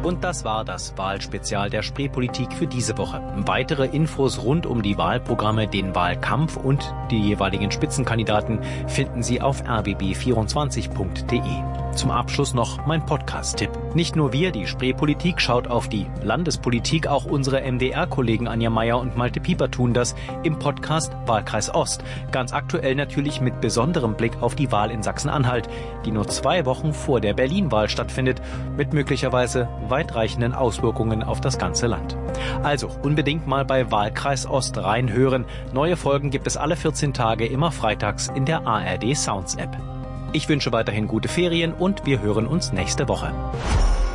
Und das war das Wahlspezial der Spreepolitik für diese Woche. Weitere Infos rund um die Wahlprogramme, den Wahlkampf und die jeweiligen Spitzenkandidaten finden Sie auf rbb24.de. Zum Abschluss noch mein Podcast-Tipp. Nicht nur wir, die Spreepolitik, schaut auf die Landespolitik, auch unsere MDR-Kollegen Anja Meier und Malte Pieper tun das im Podcast Wahlkreis Ost. Ganz aktuell natürlich mit besonderem Blick auf die Wahl in Sachsen-Anhalt, die nur 2 Wochen vor der Berlin-Wahl stattfindet, mit möglicherweise weitreichenden Auswirkungen auf das ganze Land. Also unbedingt mal bei Wahlkreis Ost reinhören. Neue Folgen gibt es alle 14 Tage, immer freitags in der ARD Sounds App. Ich wünsche weiterhin gute Ferien und wir hören uns nächste Woche.